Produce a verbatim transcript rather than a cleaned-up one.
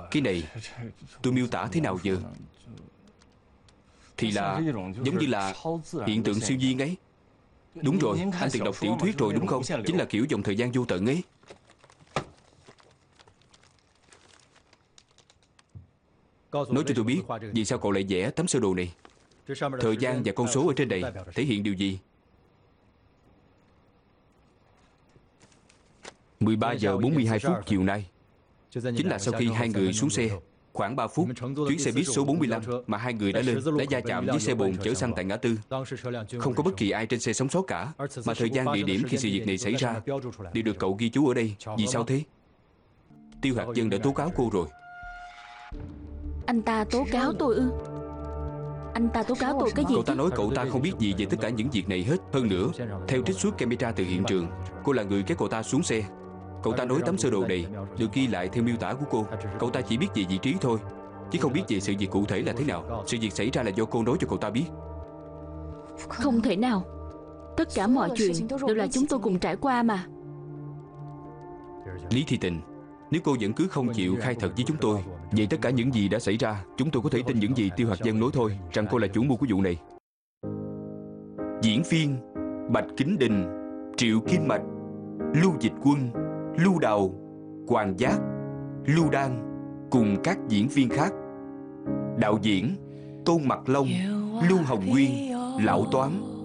Cái này tôi miêu tả thế nào giờ? Thì là giống như là hiện tượng siêu nhiên ấy. Đúng rồi, anh từng đọc tiểu thuyết rồi đúng không? Chính là kiểu dòng thời gian vô tận ấy. Nói cho tôi biết, vì sao cậu lại vẽ tấm sơ đồ này? Thời gian và con số ở trên đây thể hiện điều gì? mười ba giờ bốn mươi hai phút chiều nay, chính là sau khi hai người xuống xe. Khoảng ba phút, chuyến xe buýt số bốn mươi lăm mà hai người đã lên đã va chạm với xe bồn chở xăng tại ngã tư. Không có bất kỳ ai trên xe sống sót cả. Mà thời gian, địa điểm khi sự việc này xảy ra đều được cậu ghi chú ở đây. Vì sao thế? Tiêu Hạt Dân đã tố cáo cô rồi. Anh ta tố cáo tôi ư? Anh ta tố cáo tôi cái gì? Cậu ta nói cậu ta không biết gì về tất cả những việc này hết. Hơn nữa, theo trích xuất camera từ hiện trường, cô là người kéo cậu ta xuống xe. Cậu ta nói tấm sơ đồ này được ghi lại theo miêu tả của cô. Cậu ta chỉ biết về vị trí thôi, chứ không biết về sự việc cụ thể là thế nào. Sự việc xảy ra là do cô nói cho cậu ta biết. Không thể nào. Tất cả mọi chuyện đều là chúng tôi cùng trải qua mà. Lý Thị Tình, nếu cô vẫn cứ không chịu khai thật với chúng tôi, vậy tất cả những gì đã xảy ra, chúng tôi có thể tin những gì Tiêu Hạt Dân nói thôi, rằng cô là chủ mưu của vụ này. Diễn viên Bạch Kính Đình, Triệu Kim Mạch, Lưu Dịch Quân, Lưu Đào, Hoàng Giác, Lưu Đan cùng các diễn viên khác. Đạo diễn Tôn Mặc Long, Lưu Hồng Nguyên, Lão Toán.